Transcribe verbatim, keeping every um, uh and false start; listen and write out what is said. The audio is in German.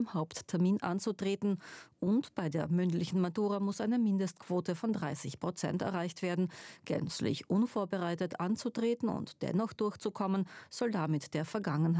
Haupttermin anzutreten, und bei der mündlichen Matura muss eine Mindestquote von dreißig Prozent erreicht werden. Gänzlich unvorbereitet anzutreten und dennoch durchzukommen, soll damit der Vergangenheit